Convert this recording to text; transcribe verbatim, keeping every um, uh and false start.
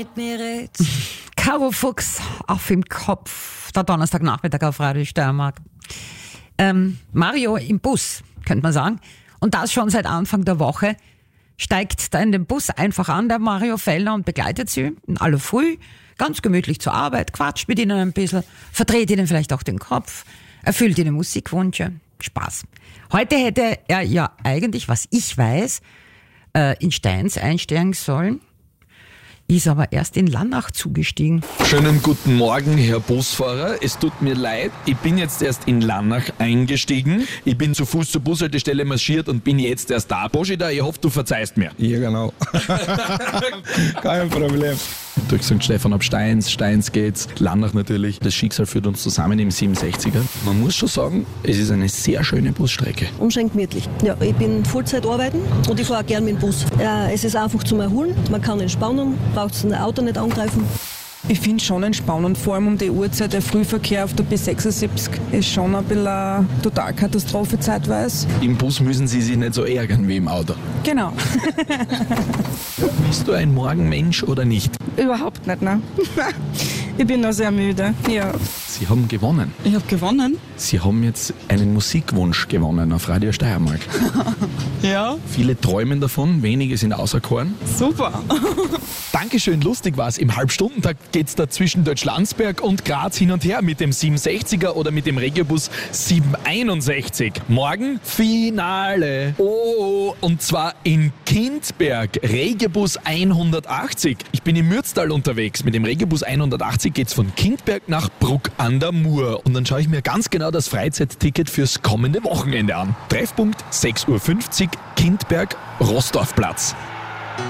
Mit mir red. Caro Fuchs auf dem Kopf. Der Donnerstagnachmittag auf Radio Steiermark. Ähm, Mario im Bus, könnte man sagen. Und das schon seit Anfang der Woche. Steigt da in den Bus einfach an, der Mario Fellner, und begleitet sie in aller Früh ganz gemütlich zur Arbeit, quatscht mit ihnen ein bisschen, verdreht ihnen vielleicht auch den Kopf, erfüllt ihnen Musikwünsche. Spaß. Heute hätte er ja eigentlich, was ich weiß, äh, in Steins einsteigen sollen, ist aber erst in Lannach zugestiegen. Schönen guten Morgen, Herr Busfahrer. Es tut mir leid, ich bin jetzt erst in Lannach eingestiegen. Ich bin zu Fuß zur Bushaltestelle marschiert und bin jetzt erst da. Boschida, ich hoffe, du verzeihst mir. Ja, genau. Kein Problem. Durch Sankt Stephan ab Steins, Steins geht's, Lannach natürlich. Das Schicksal führt uns zusammen im siebenundsechziger. Man muss schon sagen, es ist eine sehr schöne Busstrecke. Unschön gemütlich. Ja, ich bin Vollzeit arbeiten und ich fahre gern mit dem Bus. Ja, es ist einfach zum Erholen, man kann entspannen, braucht das Auto nicht angreifen. Ich finde schon entspannend, vor allem um die Uhrzeit. Der Frühverkehr auf der B sechsundsiebzig ist schon ein bisschen eine Totalkatastrophe zeitweise. Im Bus müssen Sie sich nicht so ärgern wie im Auto. Genau. Bist du ein Morgenmensch oder nicht? Überhaupt nicht, ne? Ich bin noch sehr müde. Ja. Sie haben gewonnen. Ich habe gewonnen? Sie haben jetzt einen Musikwunsch gewonnen auf Radio Steiermark. Ja. Viele träumen davon, wenige sind auserkoren. Super. Dankeschön, lustig war's. Im Halbstundentakt geht's da zwischen Deutschlandsberg und Graz hin und her mit dem siebenundsechziger oder mit dem Regiobus siebenhunderteinundsechzig. Morgen Finale. Oh, und zwar in Kindberg, Regiobus hundertachtzig. Ich bin im Mürztal unterwegs. Mit dem Regiobus hundertachtzig geht's von Kindberg nach Bruck an der Mur. Und dann schaue ich mir ganz genau das Freizeitticket fürs kommende Wochenende an. Treffpunkt sechs Uhr fünfzig, Kindberg, Rostorfplatz.